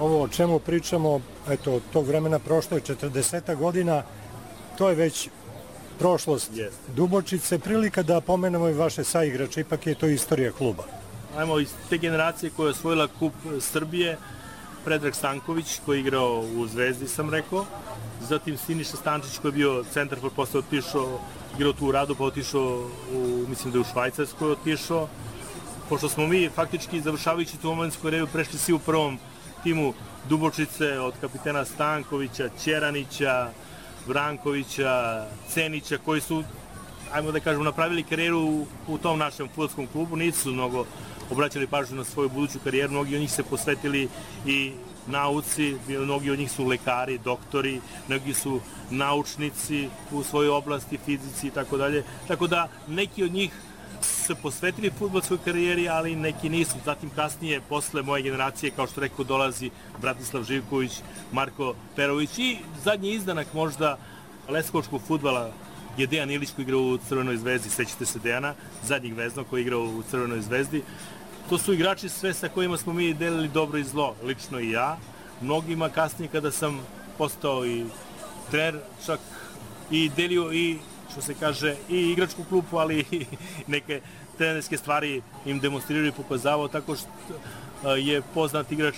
ovo o čemu pričamo, eto, od tog vremena prošlo je 40 godina, to je već prošlost Dubočice, prilika da pomenemo i vaše saigrače, ipak je to istorija kluba. Ajmo, iz te generacije koja je osvojila kup Srbije, Predrag Stanković koji je igrao u Zvezdi, sam rekao, zatim Siniša Stančić koji je bio centar, pa posle otišao, igrao tu u Radu, pa otišao, mislim da je u Švajcarskoj otišao. Pošto smo mi faktički završavajući tu omladinsku karijeru prešli svi u prvom timu Dubočice, od kapitena Stankovića, Ćeranića, Brankovića, Cenića, koji su, ajmo da kažemo, napravili karijeru u tom našem fudbalskom klubu, nisu mnogo obraćali pažnju na svoju buduću karijeru, mnogi od njih se posvetili i nauci, mnogi od njih su lekari, doktori, mnogi su naučnici u svojoj oblasti, fizici i tako dalje. Tako da neki od njih se posvetili fudbalskoj karijeri, ali neki nisu. Zatim kasnije, posle moje generacije, kao što rekao, dolazi Bratislav Živković, Marko Perović i zadnji izdanak možda leskovačkog fudbala je Dejan Ilić koji igrao u Crvenoj zvezdi, sećate se Dejana, zadnjeg veznog koji je igrao u Crvenoj zvezdi. To su igrači sve sa kojima smo mi delili dobro i zlo, lično i ja. Mnogima kasnije kada sam postao i trener, čak i delio i, što se kaže, i igračku klupu, ali i neke trenerske stvari im demonstrirao i pokazavao, tako što je poznat igrač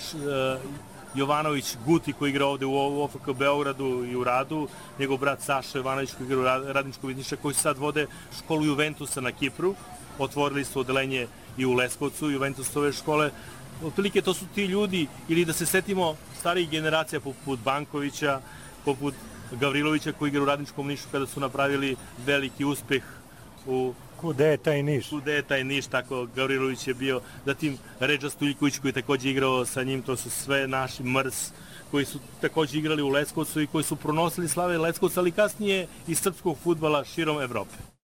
Jovanović Guti koji igra ovde u OFK Beogradu i u Radu, njegov brat Saša Jovanović koji igra u Radničkog Višnjiša, koji sad vode školu Juventusa na Kipru, otvorili su odelenje i u Leskovcu, Juventusove škole. Otprilike to su ti ljudi, ili da se setimo starijih generacija poput Bankovića, poput Gavrilovića koji igra u Radničkom Nišu kada su napravili veliki uspeh u Kude je taj Niš? Kude je taj Niš, tako Gavrilović je bio. Zatim Redža Stojiljković koji je također igrao sa njim, to su sve naši Mrs koji su također igrali u Leskovcu i koji su pronosili slave Leskovca, ali kasnije i srpskog fudbala širom Evrope.